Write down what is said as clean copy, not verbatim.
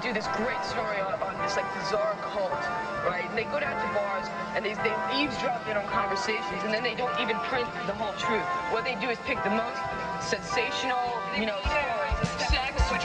do this great story on this like bizarre cult, right? And they go down to bars and they eavesdrop in on conversations, and then they don't even print the whole truth. What they do is pick the most sensational, stories of sex,